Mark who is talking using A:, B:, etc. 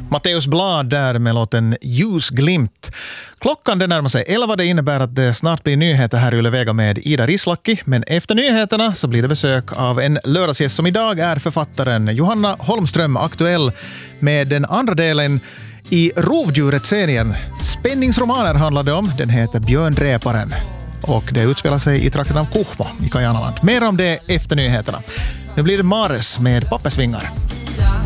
A: Matteus Blad där med låten Ljusglimt. Klockan det närmar sig 11. Det innebär att det snart blir nyheter här i Yle Vega med Ida Rislaki. Men efter nyheterna så blir det besök av en lördagsgäst som idag är författaren Johanna Holmström, aktuell med den andra delen i Rovdjuret-serien. Spänningsromaner handlar det om. Den heter Björnräparen. Och det utspelar sig i trakten av Kuhmo i Kajanaland. Mer om det efter nyheterna. Nu blir det Mares med Pappersvingar.